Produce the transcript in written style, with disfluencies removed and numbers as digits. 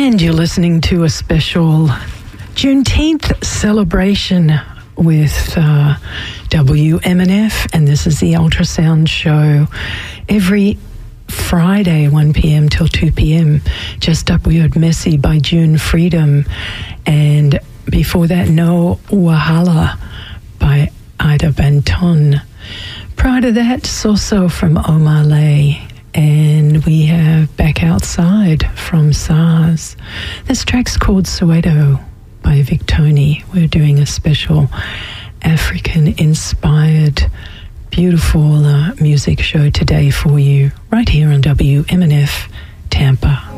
And you're listening to a special Juneteenth celebration with WMNF, and this is the Ultrasound Show every Friday, 1 p.m. till 2 p.m. Just up, we heard Messy by June Freedom, and before that, No Wahala by Ida Banton. Prior to that, So from Omar Lay, and we have Back Outside from SARS. This track's called Soweto by Vic Tony. We're doing a special African-inspired, beautiful music show today for you, right here on WMNF Tampa.